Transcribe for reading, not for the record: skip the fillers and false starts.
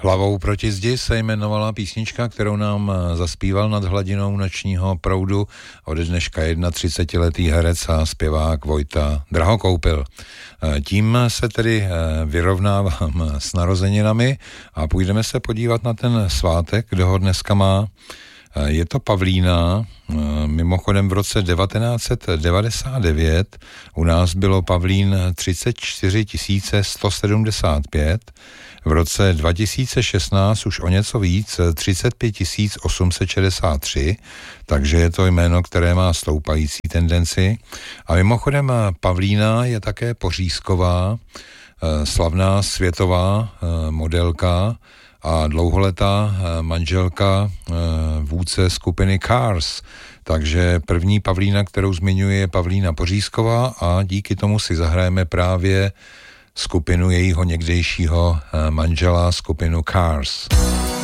Hlavou proti zdi se jmenovala písnička, kterou nám zaspíval nad hladinou nočního proudu ode dneška 31letý herec a zpěvák Vojta Drahokoupil. Tím se tedy vyrovnávám s narozeninami a půjdeme se podívat na ten svátek, kdo ho dneska má. Je to Pavlína, mimochodem v roce 1999 u nás bylo Pavlín 34 175, v roce 2016 už o něco víc, 35 863, takže je to jméno, které má stoupající tendenci. A mimochodem Pavlína je také pořízková, slavná světová modelka a dlouholetá manželka vůdce skupiny Cars. Takže první Pavlína, kterou zmiňuje, je Pavlína Pořízková a díky tomu si zahrajeme právě skupinu jejího někdejšího manžela, skupinu Cars.